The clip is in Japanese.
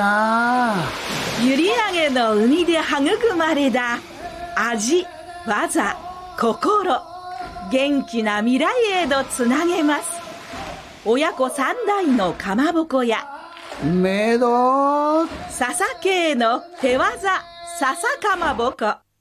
な。 閖上の海で育まれた味、技、心、元気な未来へとつなげます。親子三代のかまぼこ屋、 めど笹系の手技笹かまぼこ。